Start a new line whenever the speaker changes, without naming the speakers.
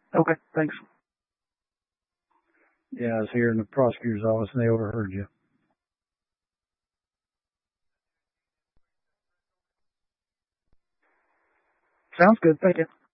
Okay, thanks.
Yeah, I was here in the prosecutor's office and they overheard you.
Sounds good. Thank you.